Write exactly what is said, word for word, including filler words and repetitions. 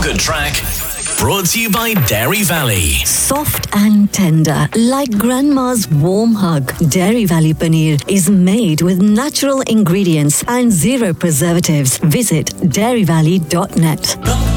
Good Track. Brought to you by Dairy Valley. Soft and tender, like grandma's warm hug. Dairy Valley paneer is made with natural ingredients and zero preservatives. Visit dairy valley dot net.